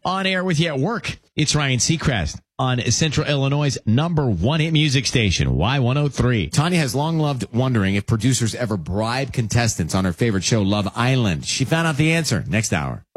On air with you at work. It's Ryan Seacrest on Central Illinois' #1 hit music station, Y103. Tanya has long loved wondering if producers ever bribe contestants on her favorite show, Love Island. She found out the answer next hour.